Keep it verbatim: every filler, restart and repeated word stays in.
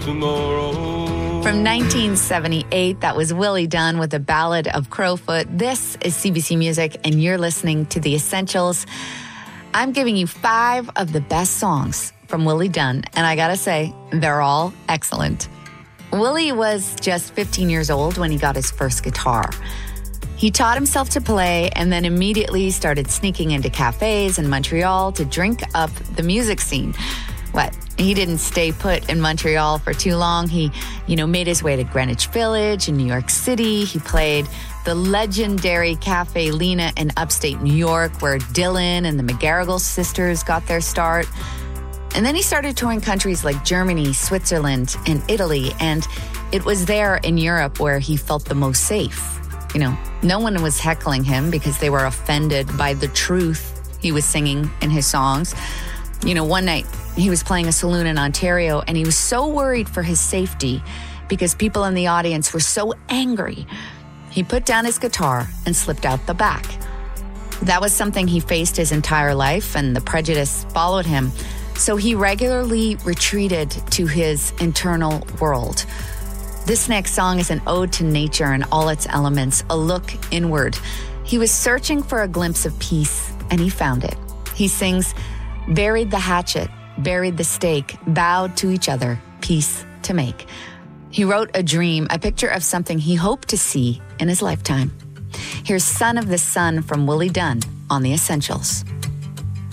tomorrow. From nineteen seventy-eight, that was Willie Dunn with the Ballad of Crowfoot. This is C B C Music, and you're listening to The Essentials. I'm giving you five of the best songs from Willie Dunn, and I gotta say, they're all excellent. Willie was just fifteen years old when he got his first guitar. He taught himself to play and then immediately started sneaking into cafes in Montreal to drink up the music scene. What? He didn't stay put in Montreal for too long. He, you know, made his way to Greenwich Village in New York City. He played the legendary Cafe Lena in upstate New York, where Dylan and the McGarrigle sisters got their start. And then he started touring countries like Germany, Switzerland, and Italy. And it was there in Europe where he felt the most safe. You know, no one was heckling him because they were offended by the truth he was singing in his songs. You know, one night he was playing a saloon in Ontario and he was so worried for his safety because people in the audience were so angry. He put down his guitar and slipped out the back. That was something he faced his entire life, and the prejudice followed him. So he regularly retreated to his internal world. This next song is an ode to nature and all its elements, a look inward. He was searching for a glimpse of peace, and he found it. He sings, "Buried the hatchet, buried the stake, bowed to each other, peace to make." He wrote a dream, a picture of something he hoped to see in his lifetime. Here's Son of the Sun from Willie Dunn on The Essentials.